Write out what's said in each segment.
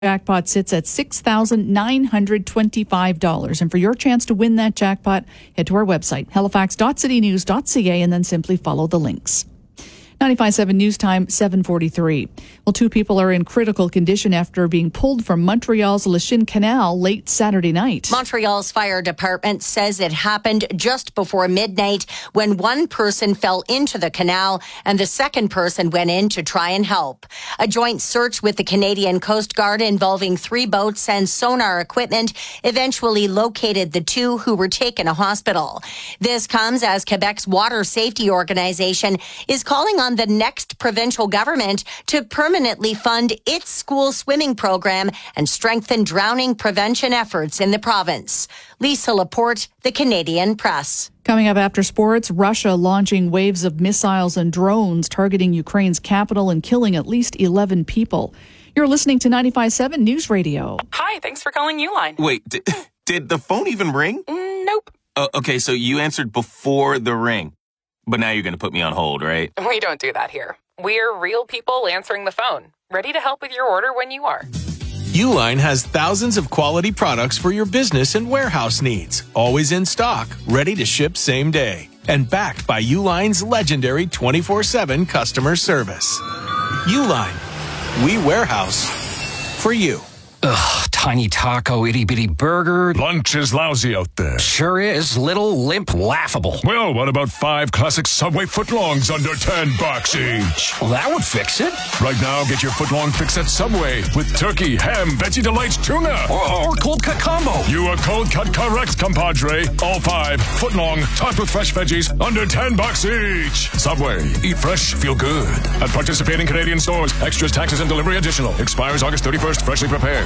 Jackpot sits at $6,925. And for your chance to win that jackpot, head to our website, halifax.citynews.ca, and then simply follow the links. 95.7 News Time, 7:43. Well, two people are in critical condition after being pulled from Montreal's Lachine Canal late Saturday night. Montreal's fire department says it happened just before midnight when one person fell into the canal and the second person went in to try and help. A joint search with the Canadian Coast Guard involving 3 boats and sonar equipment eventually located the two who were taken to hospital. This comes as Quebec's Water Safety Organization is calling on the next provincial government to permanently fund its school swimming program and strengthen drowning prevention efforts in the province. Lisa Laporte, The Canadian Press. Coming up after sports, Russia launching waves of missiles and drones targeting Ukraine's capital and killing at least 11 people. You're listening to 95.7 News Radio. Hi, thanks for calling Uline. Wait, did the phone even ring? Nope. Okay, so you answered before the ring. But now you're going to put me on hold, right? We don't do that here. We're real people answering the phone, ready to help with your order when you are. Uline has thousands of quality products for your business and warehouse needs. Always in stock, ready to ship same day. And backed by Uline's legendary 24/7 customer service. Uline, we warehouse for you. Ugh, tiny taco, itty-bitty burger. Lunch is lousy out there. Sure is. Little, limp, laughable. Well, what about 5 classic Subway footlongs under $10 each? Well, that would fix it. Right now, get your footlong fix at Subway with turkey, ham, Veggie Delights, tuna. Or cold cut combo. You are cold cut correct, compadre. All 5 footlong, topped with fresh veggies, under $10 each. Subway. Eat fresh, feel good. At participating Canadian stores. Extras, taxes, and delivery additional. Expires August 31st. Freshly prepared.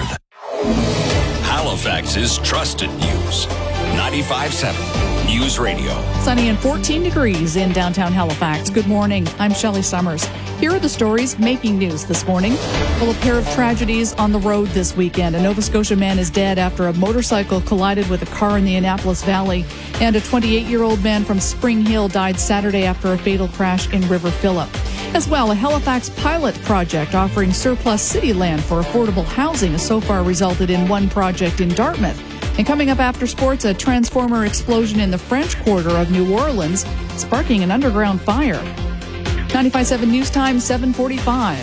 Halifax's trusted news. 95.7 News Radio. Sunny and 14 degrees in downtown Halifax. Good morning. I'm Shelley Summers. Here are the stories making news this morning. Well, a pair of tragedies on the road this weekend. A Nova Scotia man is dead after a motorcycle collided with a car in the Annapolis Valley. And a 28-year-old man from Spring Hill died Saturday after a fatal crash in River Phillip. As well, a Halifax pilot project offering surplus city land for affordable housing has so far resulted in one project in Dartmouth. And coming up after sports, a transformer explosion in the French Quarter of New Orleans, sparking an underground fire. 95.7 News Time, 7:45.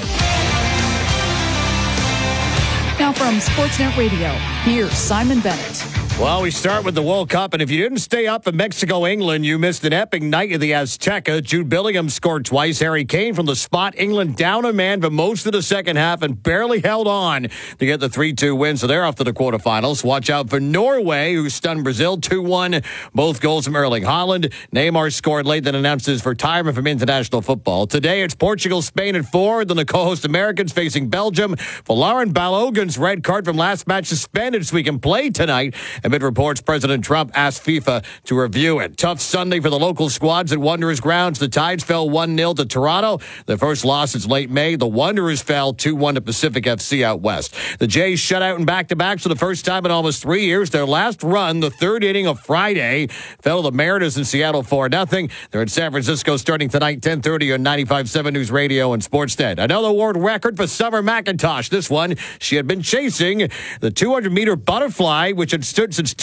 Now from Sportsnet Radio, here's Simon Bennett. Well, we start with the World Cup, and if you didn't stay up for Mexico-England, you missed an epic night at the Azteca. Jude Bellingham scored twice. Harry Kane from the spot. England down a man for most of the second half and barely held on to get the 3-2 win, so they're off to the quarterfinals. Watch out for Norway, who stunned Brazil 2-1. Both goals from Erling Haaland. Neymar scored late, then announced his retirement from international football. Today, it's Portugal, Spain at 4, then the co-host Americans facing Belgium. For Lauren Balogun's red card from last match suspended so he can play tonight. Amid reports, President Trump asked FIFA to review it. Tough Sunday for the local squads at Wanderers grounds. The Tides fell 1-0 to Toronto. Their first loss since late May. The Wanderers fell 2-1 to Pacific FC out west. The Jays shut out in back-to-backs for the first time in almost 3 years. Their last run, the third inning of Friday, fell to the Mariners in Seattle 4-0. They're in San Francisco starting tonight, 10:30 on 95.7 News Radio and Sportsnet. Another world record for Summer McIntosh. This one, she had been chasing the 200-meter butterfly, which had stood since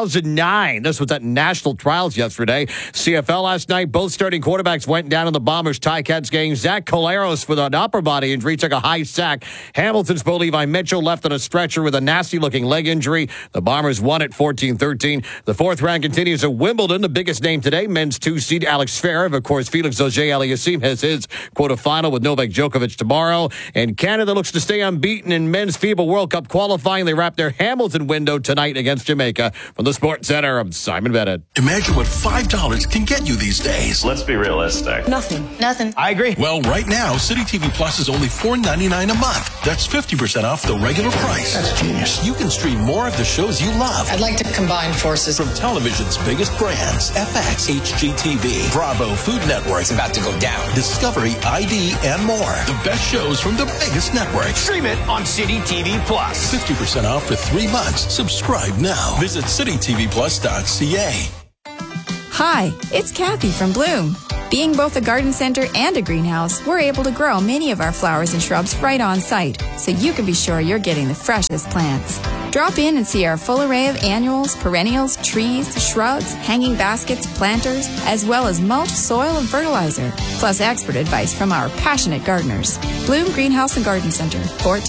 2009. This was at national trials yesterday. CFL last night, both starting quarterbacks went down in the Bombers Ticats game. Zach Collaros with an upper body injury took a high sack. Hamilton's Bo Levi Mitchell left on a stretcher with a nasty-looking leg injury. The Bombers won at 14-13. The fourth round continues at Wimbledon. The biggest name today, men's 2-seed Alex Zverev. Of course, Felix Auger-Aliassime has his quarterfinal with Novak Djokovic tomorrow. And Canada looks to stay unbeaten in men's FIBA World Cup qualifying. They wrap their Hamilton window tonight against Jamaica. From the Sports Center, I'm Simon Bennett. Imagine what $5 can get you these days. Let's be realistic. Nothing. I agree. Well, right now, City TV Plus is only $4.99 a month. That's 50% off the regular price. That's genius. You can stream more of the shows you love. I'd like to combine forces. From television's biggest brands, FX, HGTV, Bravo, Food Network. It's about to go down. Discovery, ID, and more. The best shows from the biggest networks. Stream it on City TV Plus. 50% off for 3 months. Subscribe now. Visit citytvplus.ca. Hi, it's Kathy from Bloom. Being both a garden center and a greenhouse, we're able to grow many of our flowers and shrubs right on site, so you can be sure you're getting the freshest plants. Drop in and see our full array of annuals, perennials, trees, shrubs, hanging baskets, planters, as well as mulch, soil, and fertilizer, plus expert advice from our passionate gardeners. Bloom Greenhouse and Garden Center,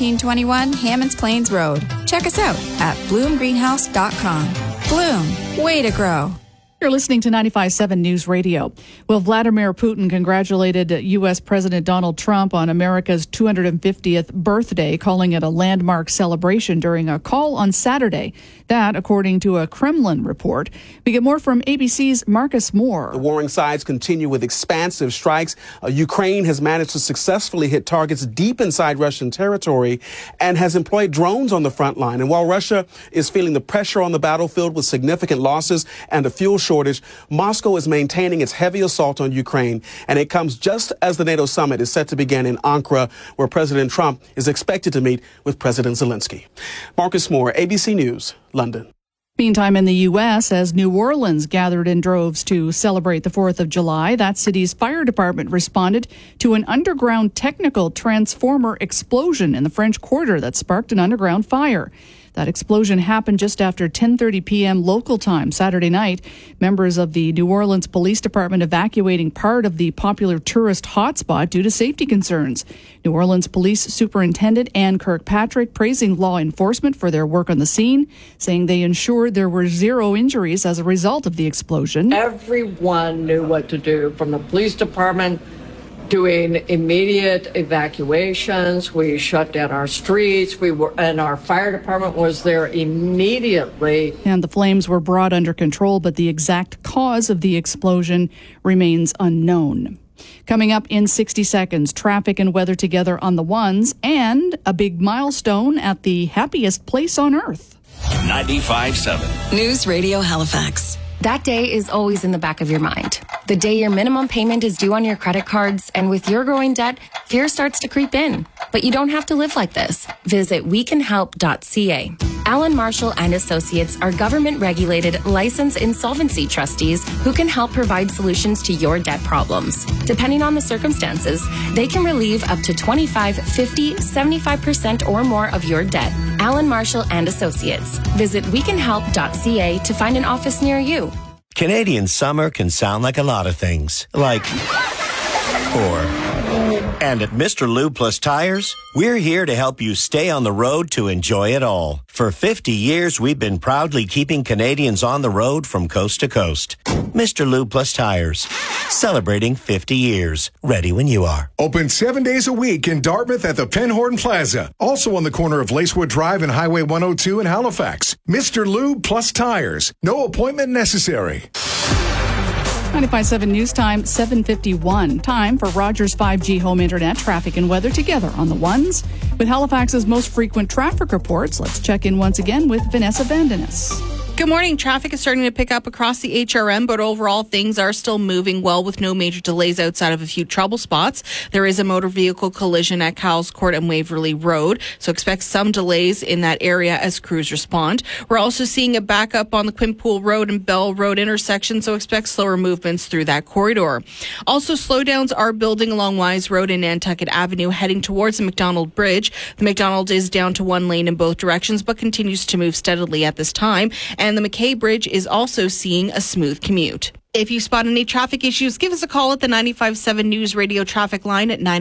1421 Hammonds Plains Road. Check us out at bloomgreenhouse.com. Bloom, way to grow. You're listening to 95.7 News Radio. Well, Vladimir Putin congratulated U.S. President Donald Trump on America's 250th birthday, calling it a landmark celebration during a call on Saturday. That, according to a Kremlin report. We get more from ABC's Marcus Moore. The warring sides continue with expansive strikes. Ukraine has managed to successfully hit targets deep inside Russian territory and has employed drones on the front line. And while Russia is feeling the pressure on the battlefield with significant losses and a fuel shortage, Moscow is maintaining its heavy assault on Ukraine. And it comes just as the NATO summit is set to begin in Ankara, where President Trump is expected to meet with President Zelensky. Marcus Moore, ABC News, London. Meantime, in the U.S., as New Orleans gathered in droves to celebrate the 4th of July, that city's fire department responded to an underground technical transformer explosion in the French Quarter that sparked an underground fire. That explosion happened just after 10:30 p.m. local time Saturday night. Members of the New Orleans Police Department evacuating part of the popular tourist hotspot due to safety concerns. New Orleans Police Superintendent Ann Kirkpatrick praising law enforcement for their work on the scene, saying they ensured there were 0 injuries as a result of the explosion. Everyone knew what to do, from the police department doing immediate evacuations. We shut down our streets. And our fire department was there immediately. And the flames were brought under control, but the exact cause of the explosion remains unknown. Coming up in 60 seconds, traffic and weather together on the ones, and a big milestone at the happiest place on earth. 95.7 News Radio Halifax. That day is always in the back of your mind. The day your minimum payment is due on your credit cards, and with your growing debt, fear starts to creep in. But you don't have to live like this. Visit wecanhelp.ca. Alan Marshall and Associates are government-regulated, licensed insolvency trustees who can help provide solutions to your debt problems. Depending on the circumstances, they can relieve up to 25, 50, 75% or more of your debt. Alan Marshall and Associates. Visit wecanhelp.ca to find an office near you. Canadian summer can sound like a lot of things. And at Mr. Lube Plus Tires, we're here to help you stay on the road to enjoy it all. For 50 years, we've been proudly keeping Canadians on the road from coast to coast. Mr. Lube Plus Tires, celebrating 50 years. Ready when you are. Open 7 days a week in Dartmouth at the Penhorn Plaza. Also on the corner of Lacewood Drive and Highway 102 in Halifax. Mr. Lube Plus Tires. No appointment necessary. 95.7 News Time, 7:51. Time for Rogers 5G Home Internet traffic and weather together on the ones. With Halifax's most frequent traffic reports, let's check in once again with Vanessa Vandenis. Good morning. Traffic is starting to pick up across the HRM, but overall things are still moving well with no major delays outside of a few trouble spots. There is a motor vehicle collision at Cowles Court and Waverley Road, so expect some delays in that area as crews respond. We're also seeing a backup on the Quinpool Road and Bell Road intersection, so expect slower movements through that corridor. Also, slowdowns are building along Wise Road and Nantucket Avenue heading towards the McDonald Bridge. The McDonald is down to one lane in both directions, but continues to move steadily at this time. And the McKay Bridge is also seeing a smooth commute. If you spot any traffic issues, give us a call at the 95.7 News Radio traffic line at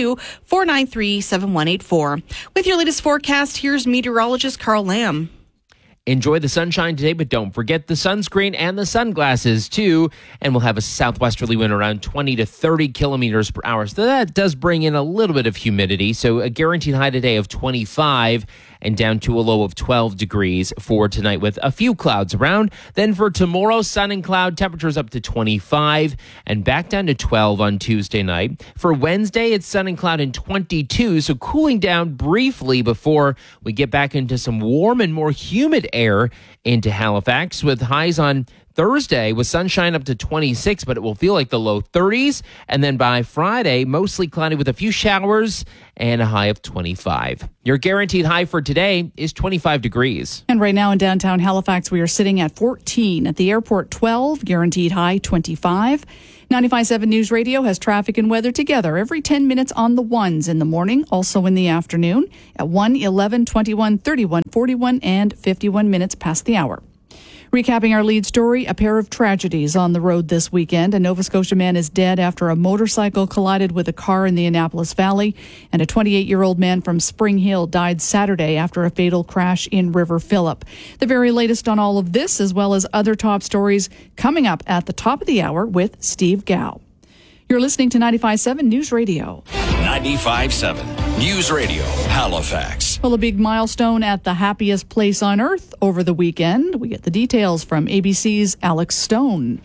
902-493-7184. With your latest forecast, here's meteorologist Carl Lamb. Enjoy the sunshine today, but don't forget the sunscreen and the sunglasses too. And we'll have a southwesterly wind around 20 to 30 kilometers per hour. So that does bring in a little bit of humidity. So a guaranteed high today of 25 and down to a low of 12 degrees for tonight with a few clouds around. Then for tomorrow, sun and cloud, temperatures up to 25 and back down to 12 on Tuesday night. For Wednesday, it's sun and cloud and 22, so cooling down briefly before we get back into some warm and more humid air into Halifax with highs on Thursday with sunshine up to 26, but it will feel like the low 30s. And then by Friday, mostly cloudy with a few showers and a high of 25. Your guaranteed high for today is 25 degrees. And right now in downtown Halifax, we are sitting at 14. At the airport, 12. Guaranteed high, 25. 95.7 News Radio has traffic and weather together every 10 minutes on the ones in the morning, also in the afternoon at 1, 11, 21, 31, 41, and 51 minutes past the hour. Recapping our lead story, a pair of tragedies on the road this weekend. A Nova Scotia man is dead after a motorcycle collided with a car in the Annapolis Valley, and a 28-year-old man from Spring Hill died Saturday after a fatal crash in River Phillip. The very latest on all of this, as well as other top stories, coming up at the top of the hour with Steve Gow. You're listening to 95.7 News Radio. 95.7 News Radio, Halifax. Well, a big milestone at the happiest place on earth over the weekend. We get the details from ABC's Alex Stone.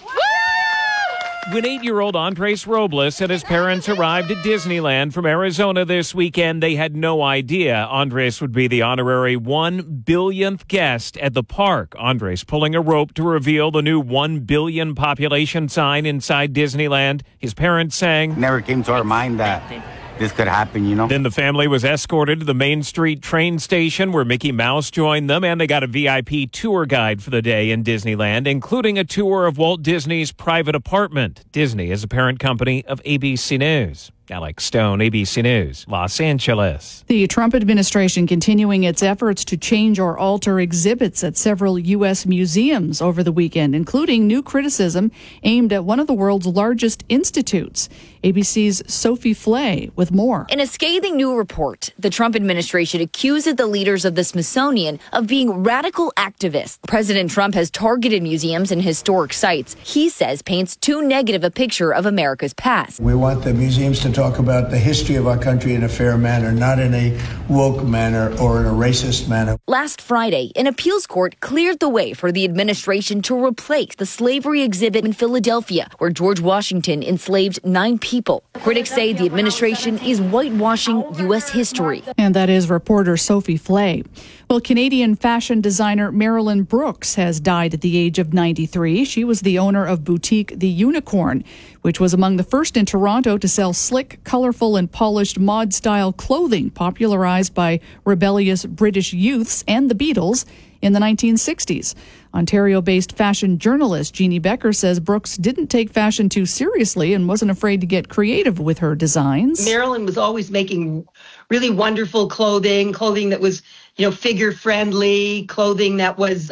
When 8-year-old Andres Robles and his parents arrived at Disneyland from Arizona this weekend, they had no idea Andres would be the honorary 1 billionth guest at the park. Andres pulling a rope to reveal the new 1 billion population sign inside Disneyland. His parents saying, "Never came to our mind that this could happen, you know." Then the family was escorted to the Main Street train station where Mickey Mouse joined them, and they got a VIP tour guide for the day in Disneyland, including a tour of Walt Disney's private apartment. Disney is a parent company of ABC News. Alex Stone, ABC News, Los Angeles. The Trump administration continuing its efforts to change or alter exhibits at several U.S. museums over the weekend, including new criticism aimed at one of the world's largest institutes. ABC's Sophie Flay with more. In a scathing new report, the Trump administration accuses the leaders of the Smithsonian of being radical activists. President Trump has targeted museums and historic sites he says paints too negative a picture of America's past. We want the museums to talk about the history of our country in a fair manner, not in a woke manner or in a racist manner. Last Friday, an appeals court cleared the way for the administration to replace the slavery exhibit in Philadelphia, where George Washington enslaved 9 people. Critics say the administration is whitewashing U.S. history. And that is reporter Sophie Flay. Well, Canadian fashion designer Marilyn Brooks has died at the age of 93. She was the owner of boutique The Unicorn, which was among the first in Toronto to sell slick, colorful, and polished mod-style clothing popularized by rebellious British youths and the Beatles in the 1960s. Ontario-based fashion journalist Jeannie Becker says Brooks didn't take fashion too seriously and wasn't afraid to get creative with her designs. Marilyn was always making really wonderful clothing that was, figure-friendly, clothing that was,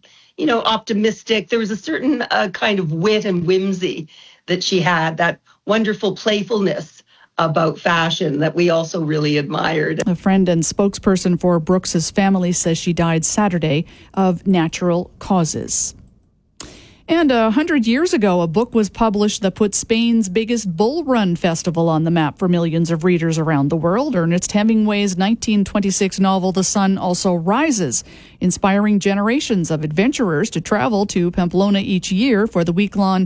optimistic. There was a certain kind of wit and whimsy that she had, that wonderful playfulness about fashion that we also really admired. A friend and spokesperson for Brooks's family says she died Saturday of natural causes. And 100 years ago, a book was published that put Spain's biggest bull run festival on the map for millions of readers around the world. Ernest Hemingway's 1926 novel, The Sun Also Rises, inspiring generations of adventurers to travel to Pamplona each year for the week-long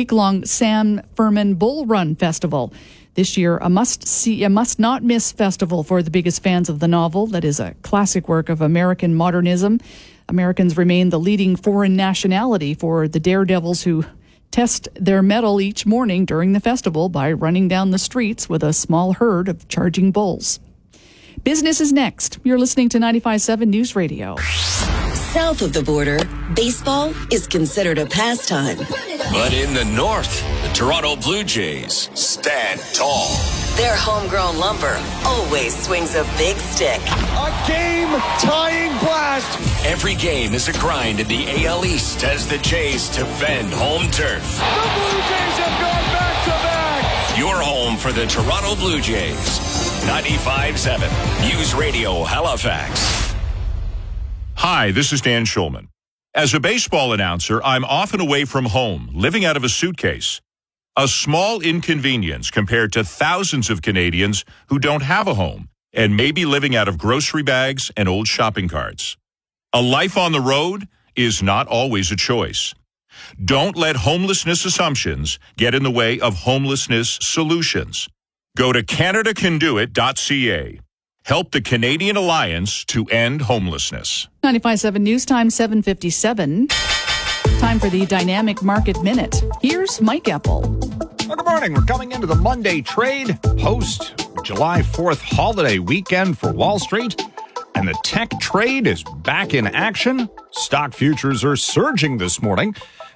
San Fermin Bull Run Festival. This year, a must-not-miss festival for the biggest fans of the novel. That is a classic work of American modernism. Americans remain the leading foreign nationality for the daredevils who test their mettle each morning during the festival by running down the streets with a small herd of charging bulls. Business is next. You're listening to 95.7 News Radio. South of the border, baseball is considered a pastime. But in the north, the Toronto Blue Jays stand tall. Their homegrown lumber always swings a big stick. A game-tying blast. Every game is a grind in the AL East as the Jays defend home turf. The Blue Jays have gone back-to-back. Your home for the Toronto Blue Jays. 95.7 News Radio Halifax. Hi, this is Dan Schulman. As a baseball announcer, I'm often away from home, living out of a suitcase. A small inconvenience compared to thousands of Canadians who don't have a home and may be living out of grocery bags and old shopping carts. A life on the road is not always a choice. Don't let homelessness assumptions get in the way of homelessness solutions. Go to CanadaCanDoIt.ca. Help the Canadian Alliance to end homelessness. 95.7 News Time, 7:57. Time for the Dynamic Market Minute. Here's Mike Epple. Well, good morning. We're coming into the Monday trade post July 4th holiday weekend for Wall Street. And the tech trade is back in action. Stock futures are surging this morning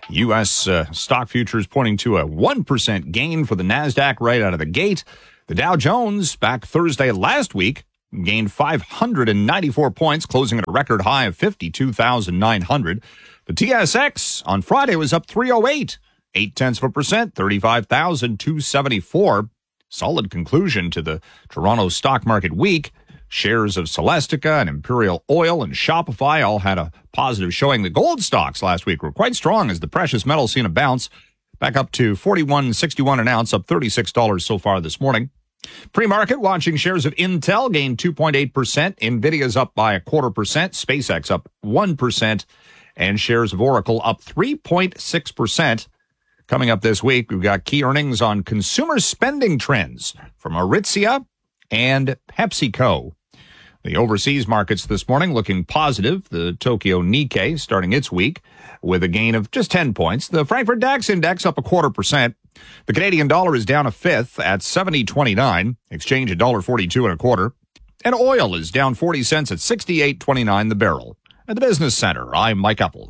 U.S. stock futures pointing to a 1% gain for the NASDAQ right out of the gate. The Dow Jones, back Thursday last week, gained 594 points, closing at a record high of 52,900. The TSX on Friday was up 308, 0.8%, 35,274. Solid conclusion to the Toronto stock market week. Shares of Celestica and Imperial Oil and Shopify all had a positive showing. The gold stocks last week were quite strong as the precious metal seen a bounce back up to $41.61 an ounce, up $36 so far this morning. Pre-market watching shares of Intel gained 2.8%. Nvidia's up by 0.25%. SpaceX up 1%. And shares of Oracle up 3.6%. Coming up this week, we've got key earnings on consumer spending trends from Aritzia and PepsiCo. The overseas markets this morning looking positive. The Tokyo Nikkei starting its week with a gain of just 10 points. The Frankfurt DAX index up 0.25%. The Canadian dollar is down a fifth at 70.29. Exchange $1.4225. And oil is down 40 cents at 68.29 the barrel. At the Business Center, I'm Mike Uppel.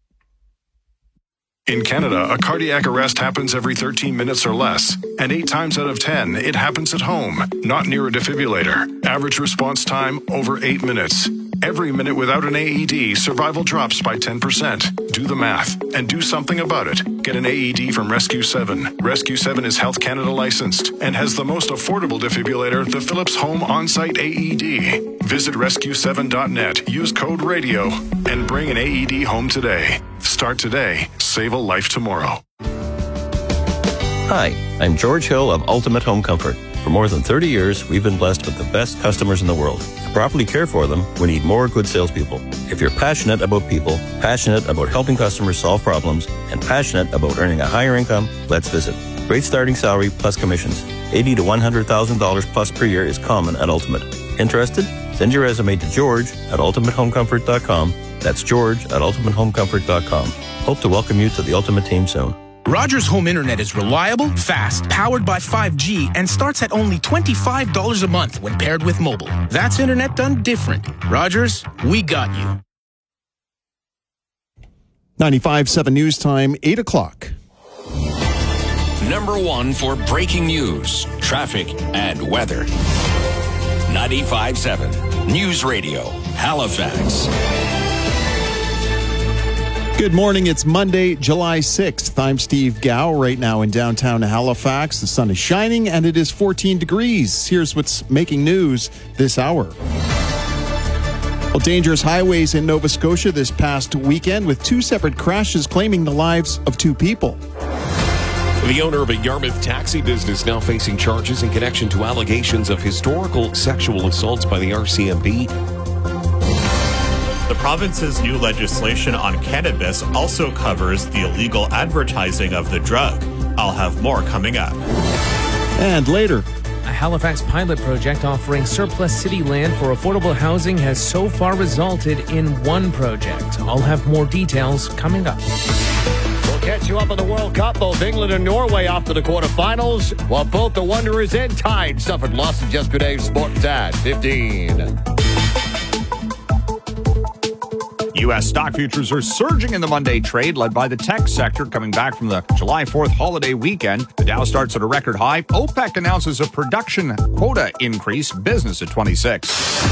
In Canada, a cardiac arrest happens every 13 minutes or less, and 8 times out of 10, it happens at home, not near a defibrillator. Average response time, over 8 minutes. Every minute without an AED, survival drops by 10%. Do the math, and do something about it. Get an AED from Rescue 7. Rescue 7 is Health Canada licensed, and has the most affordable defibrillator, the Philips Home On-Site AED. Visit rescue7.net, use code RADIO, and bring an AED home today. Start today. Save a life tomorrow. Hi, I'm George Hill of Ultimate Home Comfort. For more than 30 years, we've been blessed with the best customers in the world. To properly care for them, we need more good salespeople. If you're passionate about people, passionate about helping customers solve problems, and passionate about earning a higher income, let's visit. Great starting salary plus commissions. $80,000 to $100,000 plus per year is common at Ultimate. Interested? Send your resume to George at ultimatehomecomfort.com. That's George at ultimatehomecomfort.com. Hope to welcome you to the Ultimate team soon. Rogers Home Internet is reliable, fast, powered by 5G, and starts at only $25 a month when paired with mobile. That's internet done different. Rogers, we got you. 95.7 News Time, 8 o'clock. Number one for breaking news, traffic, and weather. 95.7 News Radio, Halifax. Good morning. It's Monday, July 6th. I'm Steve Gow. Right now in downtown Halifax, the sun is shining and it is 14 degrees. Here's what's making news this hour. Well, dangerous highways in Nova Scotia this past weekend with 2 separate crashes claiming the lives of 2 people. The owner of a Yarmouth taxi business now facing charges in connection to allegations of historical sexual assaults by the RCMP. The province's new legislation on cannabis also covers the illegal advertising of the drug. I'll have more coming up. And later, a Halifax pilot project offering surplus city land for affordable housing has so far resulted in 1 project. I'll have more details coming up. We'll catch you up on the World Cup. Both England and Norway off to the quarterfinals, while both the Wanderers and Tide suffered losses yesterday. Sports at 15. U.S. stock futures are surging in the Monday trade, led by the tech sector coming back from the July 4th holiday weekend. The Dow starts at a record high. OPEC announces a production quota increase. Business at 26.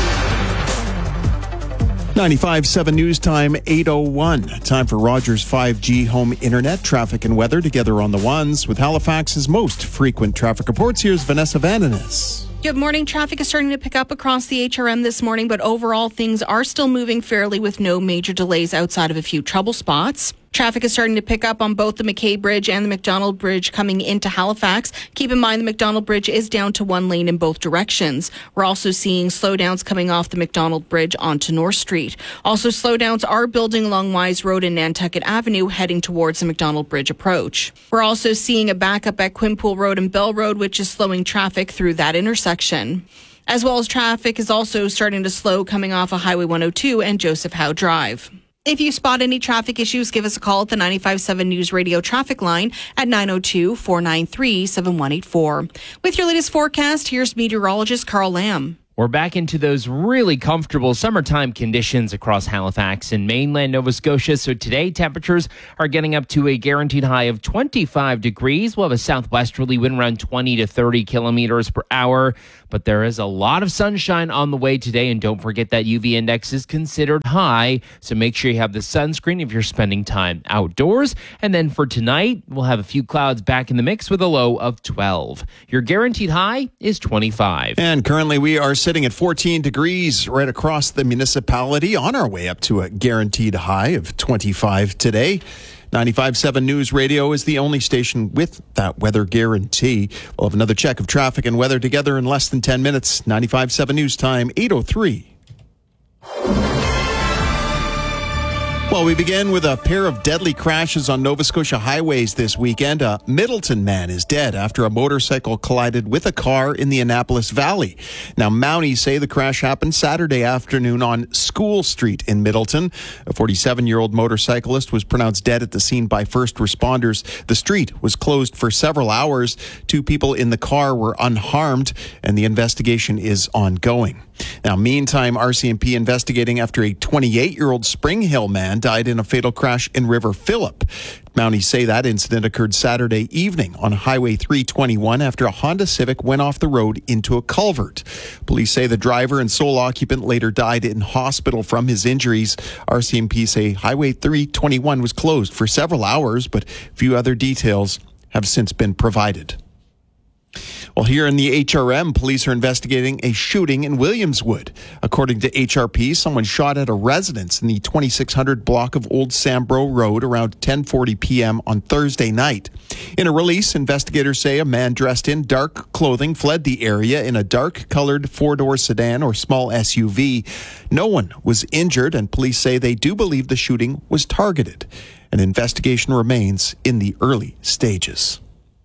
95.7 News Time, 8:01. Time for Rogers 5G home internet, traffic and weather together on the ones with Halifax's most frequent traffic reports. Here's Vanessa Vananis. Good morning. Traffic is starting to pick up across the HRM this morning, but overall things are still moving fairly with no major delays outside of a few trouble spots. Traffic is starting to pick up on both the McKay Bridge and the McDonald Bridge coming into Halifax. Keep in mind the McDonald Bridge is down to 1 lane in both directions. We're also seeing slowdowns coming off the McDonald Bridge onto North Street. Also, slowdowns are building along Wise Road and Nantucket Avenue heading towards the McDonald Bridge approach. We're also seeing a backup at Quinpool Road and Bell Road, which is slowing traffic through that intersection. As well as traffic is also starting to slow coming off of Highway 102 and Joseph Howe Drive. If you spot any traffic issues, give us a call at the 95.7 News Radio traffic line at 902-493-7184. With your latest forecast, here's meteorologist Carl Lamb. We're back into those really comfortable summertime conditions across Halifax and mainland Nova Scotia. So today, temperatures are getting up to a guaranteed high of 25 degrees. We'll have a southwesterly wind around 20 to 30 kilometers per hour. But there is a lot of sunshine on the way today. And don't forget that UV index is considered high. So make sure you have the sunscreen if you're spending time outdoors. And then for tonight, we'll have a few clouds back in the mix with a low of 12. Your guaranteed high is 25. And currently we are sitting at 14 degrees right across the municipality, on our way up to a guaranteed high of 25 today. 95.7 News Radio is the only station with that weather guarantee. We'll have another check of traffic and weather together in less than 10 minutes. 95.7 News Time, 8:03. Well, we begin with a pair of deadly crashes on Nova Scotia highways this weekend. A Middleton man is dead after a motorcycle collided with a car in the Annapolis Valley. Now, Mounties say the crash happened Saturday afternoon on School Street in Middleton. A 47-year-old motorcyclist was pronounced dead at the scene by first responders. The street was closed for several hours. 2 people in the car were unharmed, and the investigation is ongoing. Now, meantime, RCMP investigating after a 28-year-old Spring Hill man died in a fatal crash in River Phillip. Mounties say that incident occurred Saturday evening on Highway 321 after a Honda Civic went off the road into a culvert. Police say the driver and sole occupant later died in hospital from his injuries. RCMP say Highway 321 was closed for several hours, but few other details have since been provided. Well, here in the HRM, police are investigating a shooting in Williamswood. According to HRP, someone shot at a residence in the 2600 block of Old Sambro Road around 10:40 p.m. on Thursday night. In a release, investigators say a man dressed in dark clothing fled the area in a dark-colored 4-door sedan or small SUV. No one was injured, and police say they do believe the shooting was targeted. An investigation remains in the early stages.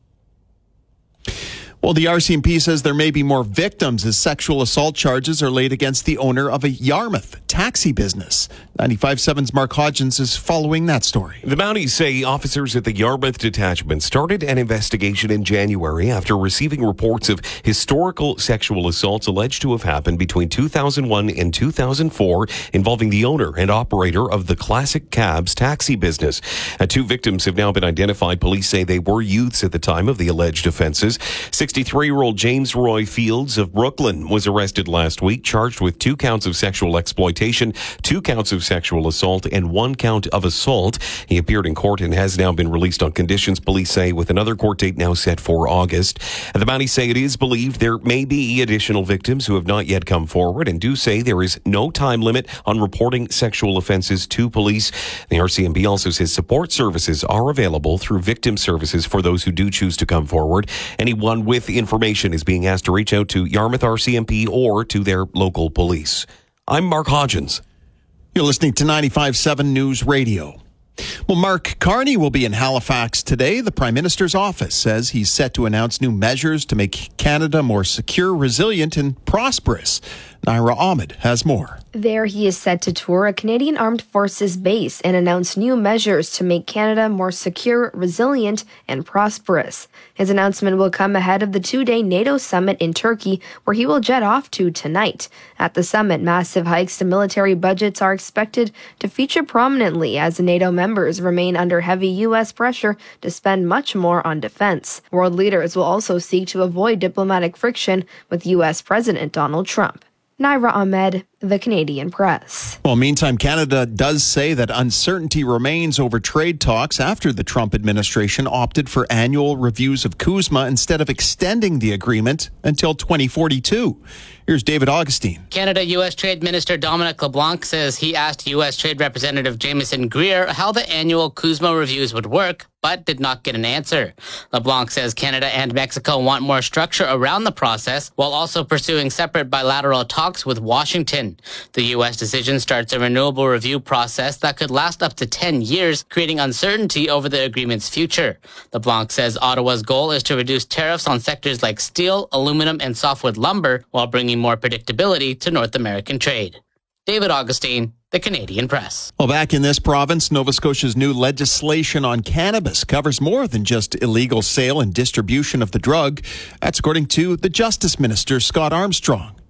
Well, the RCMP says there may be more victims as sexual assault charges are laid against the owner of a Yarmouth taxi business. 95.7's Mark Hodgins is following that story. The Mounties say officers at the Yarmouth detachment started an investigation in January after receiving reports of historical sexual assaults alleged to have happened between 2001 and 2004 involving the owner and operator of the Classic Cabs taxi business. 2 victims have now been identified. Police say they were youths at the time of the alleged offenses. 63-year-old James Roy Fields of Brooklyn was arrested last week, charged with 2 counts of sexual exploitation, 2 counts of sexual assault, and 1 count of assault. He appeared in court and has now been released on conditions, police say, with another court date now set for August. The Mounties say it is believed there may be additional victims who have not yet come forward and do say there is no time limit on reporting sexual offenses to police. The RCMP also says support services are available through victim services for those who do choose to come forward. Anyone with information is being asked to reach out to Yarmouth RCMP or to their local police. I'm Mark Hodgins. You're listening to 95.7 News Radio. Well, Mark Carney will be in Halifax today. The Prime Minister's office says he's set to announce new measures to make Canada more secure, resilient, and prosperous. Naira Ahmed has more. There he is set to tour a Canadian Armed Forces base and announce new measures to make Canada more secure, resilient, and prosperous. His announcement will come ahead of the 2-day NATO summit in Turkey, where he will jet off to tonight. At the summit, massive hikes to military budgets are expected to feature prominently as the NATO members remain under heavy U.S. pressure to spend much more on defense. World leaders will also seek to avoid diplomatic friction with U.S. President Donald Trump. Naira Ahmed, The Canadian Press. Well, meantime, Canada does say that uncertainty remains over trade talks after the Trump administration opted for annual reviews of CUSMA instead of extending the agreement until 2042. Here's David Augustine. Canada-U.S. Trade Minister Dominic LeBlanc says he asked U.S. Trade Representative Jameson Greer how the annual CUSMA reviews would work, but did not get an answer. LeBlanc says Canada and Mexico want more structure around the process while also pursuing separate bilateral talks with Washington. The U.S. decision starts a renewable review process that could last up to 10 years, creating uncertainty over the agreement's future. LeBlanc says Ottawa's goal is to reduce tariffs on sectors like steel, aluminum, and softwood lumber while bringing more predictability to North American trade. David Augustine, The Canadian Press. Well, back in this province, Nova Scotia's new legislation on cannabis covers more than just illegal sale and distribution of the drug. That's according to the Justice Minister, Scott Armstrong.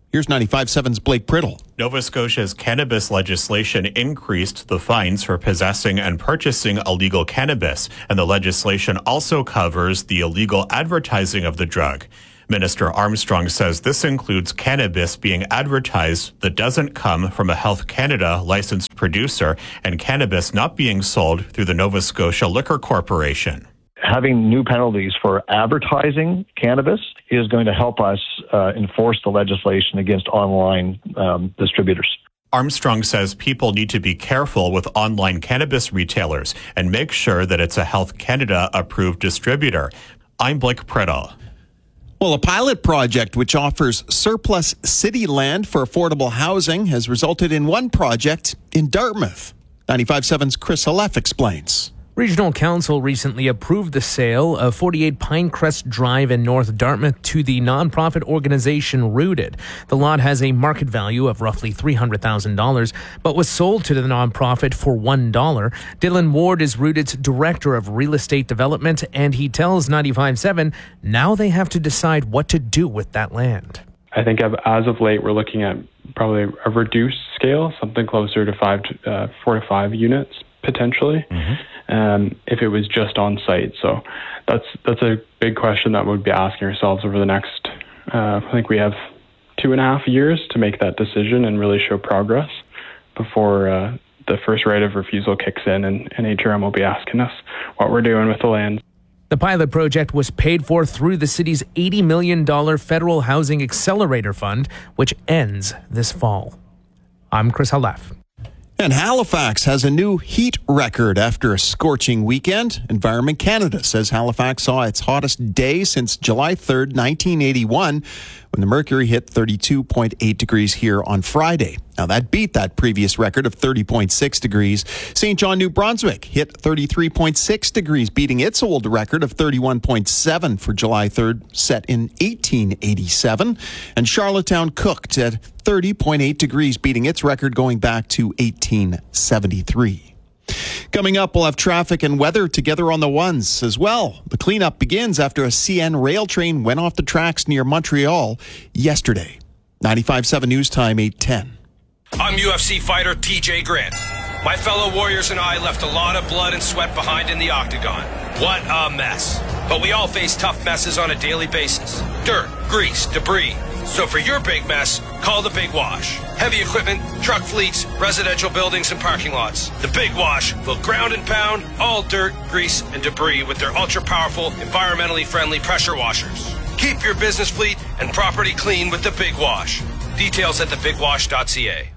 Here's 95.7's Blake Priddle. Nova Scotia's cannabis legislation increased the fines for possessing and purchasing illegal cannabis, and the legislation also covers the illegal advertising of the drug. Minister Armstrong says this includes cannabis being advertised that doesn't come from a Health Canada licensed producer and cannabis not being sold through the Nova Scotia Liquor Corporation. Having new penalties for advertising cannabis is going to help us enforce the legislation against online distributors. Armstrong says people need to be careful with online cannabis retailers and make sure that it's a Health Canada approved distributor. I'm Blake Priddle. Well, a pilot project which offers surplus city land for affordable housing has resulted in one project in Dartmouth. 95.7's Chris Halef explains. Regional Council recently approved the sale of 48 Pinecrest Drive in North Dartmouth to the nonprofit organization Rooted. The lot has a market value of roughly $300,000, but was sold to the nonprofit for $1. Dylan Ward is Rooted's Director of Real Estate Development, and he tells 95.7 now they have to decide what to do with that land. I think as of late, we're looking at probably a reduced scale, something closer to 4 to 5 units potentially. If it was just on site. So that's a big question that we'd be asking ourselves over the next, I think we have 2.5 years to make that decision and really show progress before the first right of refusal kicks in and HRM will be asking us what we're doing with the land. The pilot project was paid for through the city's $80 million Federal Housing Accelerator Fund, which ends this fall. I'm Chris Halef. And Halifax has a new heat record after a scorching weekend. Environment Canada says Halifax saw its hottest day since July 3rd, 1981, when the mercury hit 32.8 degrees here on Friday. Now, that beat that previous record of 30.6 degrees. St. John, New Brunswick hit 33.6 degrees, beating its old record of 31.7 for July 3rd, set in 1887. And Charlottetown cooked at 30.8 degrees, beating its record going back to 1873. Coming up, we'll have traffic and weather together on the ones as well. The cleanup begins after a CN rail train went off the tracks near Montreal yesterday. 95.7 News Time, 8:10. I'm UFC fighter TJ Grant. My fellow warriors and I left a lot of blood and sweat behind in the octagon. What a mess. But we all face tough messes on a daily basis. Dirt, grease, debris. So for your big mess, call the Big Wash. Heavy equipment, truck fleets, residential buildings, and parking lots. The Big Wash will ground and pound all dirt, grease, and debris with their ultra-powerful, environmentally friendly pressure washers. Keep your business fleet and property clean with the Big Wash. Details at thebigwash.ca.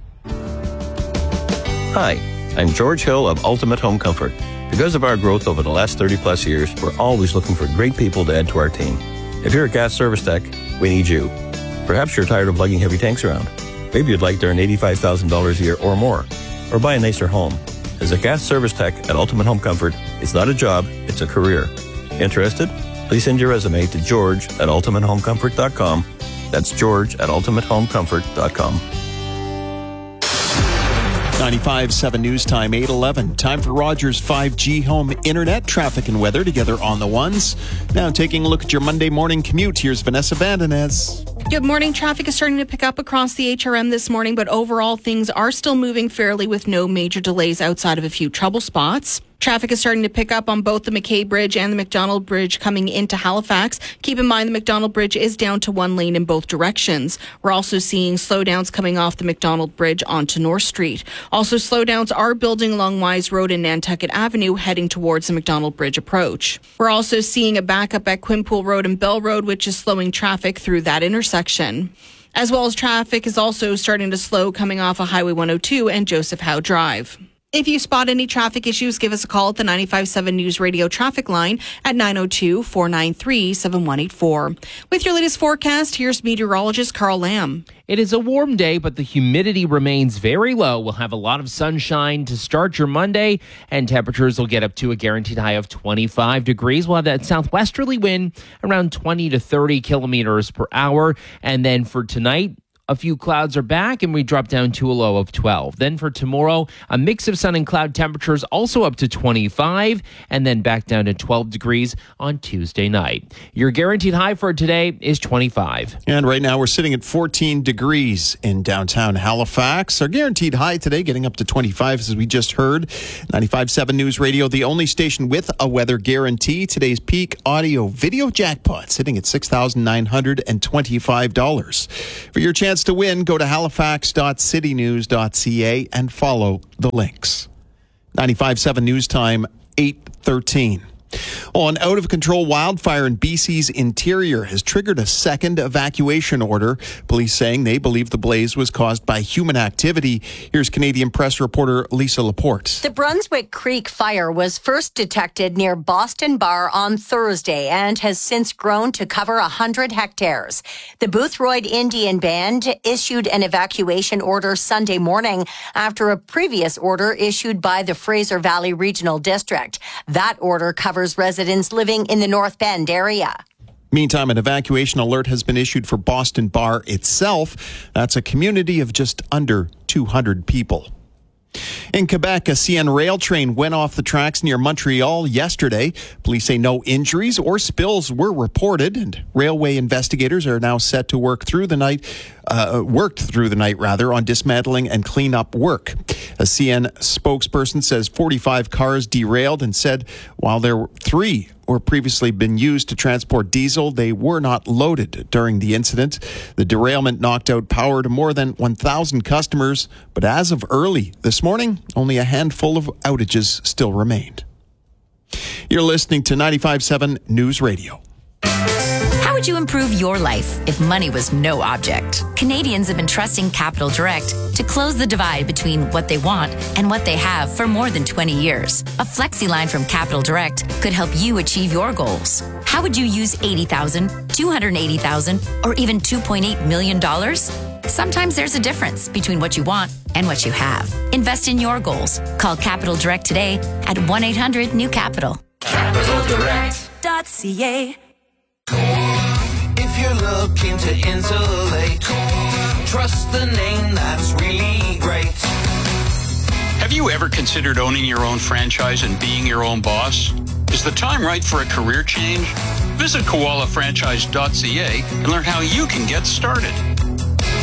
Hi, I'm George Hill of Ultimate Home Comfort. Because of our growth over the last 30-plus years, we're always looking for great people to add to our team. If you're a gas service tech, we need you. Perhaps you're tired of lugging heavy tanks around. Maybe you'd like to earn $85,000 a year or more, or buy a nicer home. As a gas service tech at Ultimate Home Comfort, it's not a job, it's a career. Interested? Please send your resume to george@ultimatehomecomfort.com. That's george@ultimatehomecomfort.com. 95.7 News Time, 8:11. Time for Rogers 5G home internet traffic and weather together on the ones. Now taking a look at your Monday morning commute, here's Vanessa Bandanez. Good morning. Traffic is starting to pick up across the HRM this morning, but overall things are still moving fairly with no major delays outside of a few trouble spots. Traffic is starting to pick up on both the McKay Bridge and the McDonald Bridge coming into Halifax. Keep in mind the McDonald Bridge is down to one lane in both directions. We're also seeing slowdowns coming off the McDonald Bridge onto North Street. Also, slowdowns are building along Wise Road and Nantucket Avenue heading towards the McDonald Bridge approach. We're also seeing a backup at Quinpool Road and Bell Road, which is slowing traffic through that intersection. As well as traffic is also starting to slow coming off of Highway 102 and Joseph Howe Drive. If you spot any traffic issues, give us a call at the 95.7 News Radio traffic line at 902-493-7184. With your latest forecast, here's meteorologist Carl Lamb. It is a warm day, but the humidity remains very low. We'll have a lot of sunshine to start your Monday, and temperatures will get up to a guaranteed high of 25 degrees. We'll have that southwesterly wind around 20 to 30 kilometers per hour. And then for tonight, a few clouds are back and we drop down to a low of 12. Then for tomorrow, a mix of sun and cloud temperatures also up to 25 and then back down to 12 degrees on Tuesday night. Your guaranteed high for today is 25. And right now we're sitting at 14 degrees in downtown Halifax. Our guaranteed high today getting up to 25 as we just heard. 95.7 News Radio, the only station with a weather guarantee. Today's peak audio video jackpot sitting at $6,925. For your chance to win, go to halifax.citynews.ca and follow the links. 95.7 News Time, 8:13. An out-of-control wildfire in BC's interior has triggered a second evacuation order. Police saying they believe the blaze was caused by human activity. Here's Canadian Press reporter Lisa Laporte. The Brunswick Creek fire was first detected near Boston Bar on Thursday and has since grown to cover 100 hectares. The Boothroyd Indian Band issued an evacuation order Sunday morning after a previous order issued by the Fraser Valley Regional District. That order covers residents living in the North Bend area. Meantime, an evacuation alert has been issued for Boston Bar itself. That's a community of just under 200 people. In Quebec, a CN rail train went off the tracks near Montreal yesterday. Police say no injuries or spills were reported, and railway investigators are now set to worked through the night on dismantling and cleanup work. A CN spokesperson says 45 cars derailed and said while there were 3 were previously been used to transport diesel, they were not loaded during the incident. The derailment knocked out power to more than 1,000 customers, but as of early this morning, only a handful of outages still remained. You're listening to 95.7 News Radio. How would you improve your life if money was no object? Canadians have been trusting Capital Direct to close the divide between what they want and what they have for more than 20 years. A flexi line from Capital Direct could help you achieve your goals. How would you use $80,000, $280,000, or even $2.8 million? Sometimes there's a difference between what you want and what you have. Invest in your goals. Call Capital Direct today at 1-800-NEW-CAPITAL. CapitalDirect.ca. If you're looking to insulate, trust the name that's really great. Have you ever considered owning your own franchise and being your own boss? Is the time right for a career change? Visit koalafranchise.ca and learn how you can get started.